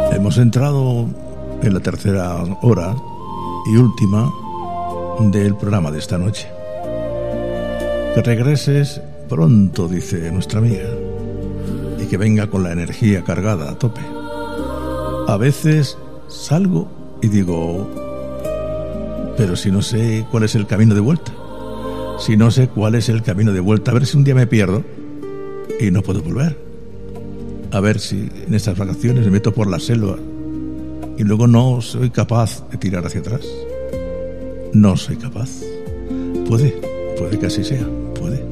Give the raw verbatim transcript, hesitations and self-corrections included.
Hemos entrado en la tercera hora y última del programa de esta noche. Que regreses pronto, dice nuestra amiga, y que venga con la energía cargada a tope. A veces salgo y digo, pero si no sé cuál es el camino de vuelta, si no sé cuál es el camino de vuelta, a ver si un día me pierdo y no puedo volver. A ver si en estas vacaciones me meto por la selva y luego no soy capaz de tirar hacia atrás. No soy capaz. Puede, puede que así sea, puede.